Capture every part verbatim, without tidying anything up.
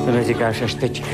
To neříkáš až teďka.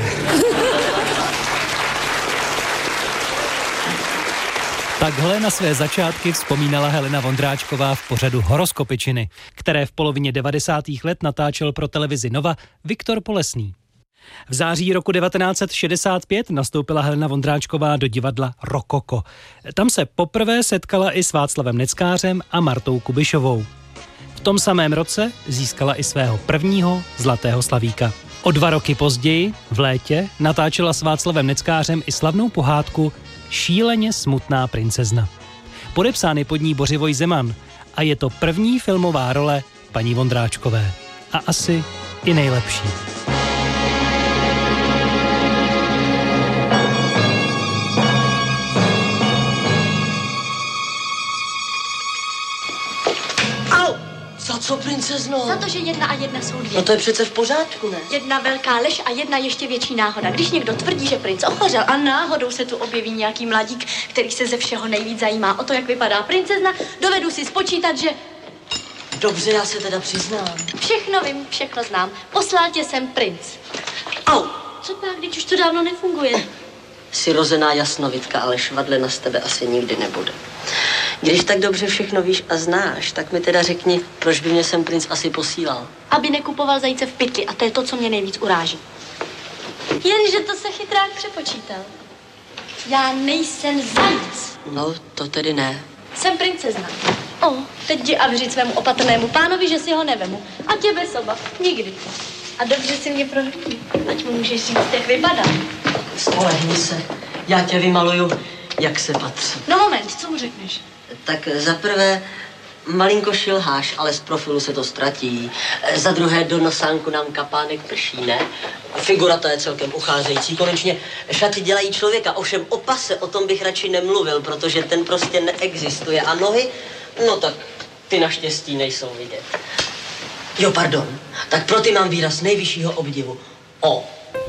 Takhle na své začátky vzpomínala Helena Vondráčková v pořadu Horoskopičiny, které v polovině devadesátých let natáčel pro televizi Nova Viktor Polesný. V září roku devatenáct set šedesát pět nastoupila Helena Vondráčková do divadla Rokoko. Tam se poprvé setkala i s Václavem Neckářem a Martou Kubišovou. V tom samém roce získala i svého prvního Zlatého slavíka. O dva roky později, v létě, natáčela s Václavem Neckářem i slavnou pohádku Šíleně smutná princezna. Podepsán je pod ní Bořivoj Zeman a je to první filmová role paní Vondráčkové. A asi i nejlepší. Za co, princezno? Za to, že jedna a jedna jsou dvě. No to je přece v pořádku, ne? Jedna velká lež a jedna ještě větší náhoda. Když někdo tvrdí, že princ ochořel a náhodou se tu objeví nějaký mladík, který se ze všeho nejvíc zajímá o to, jak vypadá princezna, dovedu si spočítat, že... Dobře, já se teda přiznám. Všechno vím, všechno znám. Poslal tě sem princ. Au! Co pak, když už to dávno nefunguje? Jsi rozená jasnovidka, ale švadlena z tebe asi nikdy nebude. Když tak dobře všechno víš a znáš, tak mi teda řekni, proč by mě sem princ asi posílal. Aby nekupoval zajíce v pytli a to je to, co mě nejvíc uráží. Jenže to se chytrák přepočítal. Já nejsem zajíc. No, to tedy ne. Jsem princezna. O, teď jdi a vyřiď svému opatrnému pánovi, že si ho nevemu. A tě bez obav. Nikdy. A dobře si mě prohlídí. Ať mu můžeš říct, jak vypadá. Spolehni se. Já tě vymaluju, jak se patří. No moment, co mu řekneš? Tak za prvé, malinko šilháš, ale z profilu se to ztratí. Za druhé, do nosánku nám kapánek prší, ne? Figura ta je celkem ucházející. Konečně šaty dělají člověka, ovšem o pase, o tom bych radši nemluvil, protože ten prostě neexistuje. A nohy, no tak ty naštěstí nejsou vidět. Jo, pardon, tak pro ty mám výraz nejvyššího obdivu. O.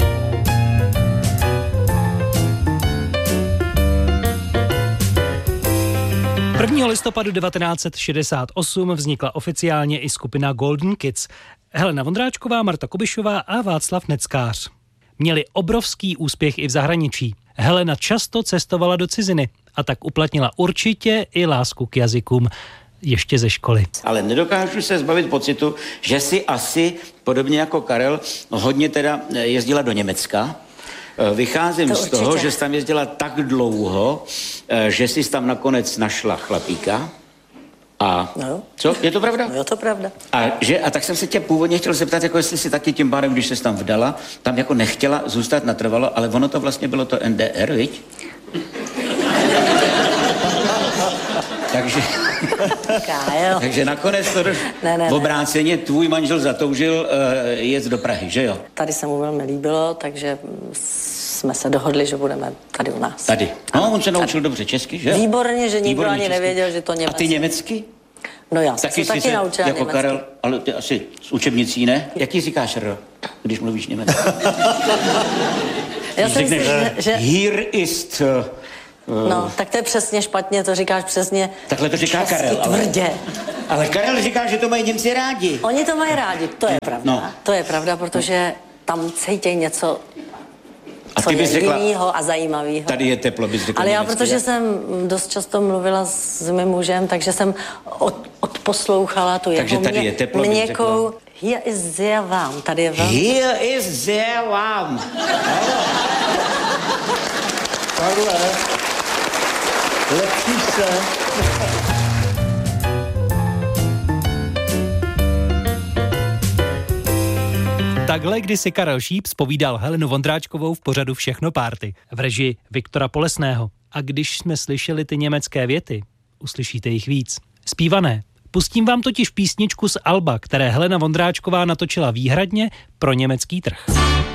prvního listopadu devatenáct set šedesát osm vznikla oficiálně i skupina Golden Kids. Helena Vondráčková, Marta Kubišová a Václav Neckář. Měli obrovský úspěch i v zahraničí. Helena často cestovala do ciziny a tak uplatnila určitě i lásku k jazykům ještě ze školy. Ale nedokážu se zbavit pocitu, že si asi, podobně jako Karel, hodně teda jezdila do Německa. Vycházím to z určitě. toho, že jsi tam jezdila tak dlouho, že jsi tam nakonec našla chlapíka. A no. Co? Je to pravda? No, je to pravda. A, že, a tak jsem se tě původně chtěl zeptat, jako jestli si taky tím pádem, když se tam vdala, tam jako nechtěla zůstat natrvalo, ale ono to vlastně bylo to N D R, viď? Takže... Takže nakonec to došlo. Ne, ne, v obráceně tvůj manžel zatoužil uh, jet do Prahy, že jo? Tady se mu velmi líbilo, takže jsme se dohodli, že budeme tady u nás. Tady. No, on se naučil tady dobře česky, že jo? Výborně, že nikdo Výborně ani česky. nevěděl, že to německy. A ty německy? No já jsem taky se taky naučila jako německy. Karel, ale ty asi z učebnicí, ne? Jak ti říkáš R, když mluvíš německy? Já jsem si, že, že... Hier ist... Uh, No, tak to je přesně špatně, to říkáš přesně. Takhle to říká Karel. Tvrdě. Ale, ale Karel říká, že to mají Němci rádi. Oni to mají rádi, to je pravda. No. To je pravda, protože tam cítějí něco, a co ty bys je řekla, jinýho a zajímavýho. Tady je teplo, bys řekla. Ale já, německy, protože jak? jsem dost často mluvila s mým mužem, takže jsem od, odposlouchala tu takže jeho tady mě, je teplo, měkkou... Hier ist sehr warm, tady je velmi... Hier ist sehr warm. Takhle. Lepší se. Takhle kdysi Karel Šíp zpovídal Helenu Vondráčkovou v pořadu Všechno párty v režii Viktora Polesného. A když jsme slyšeli ty německé věty, uslyšíte jich víc. Zpívané. Pustím vám totiž písničku z alba, které Helena Vondráčková natočila výhradně pro německý trh.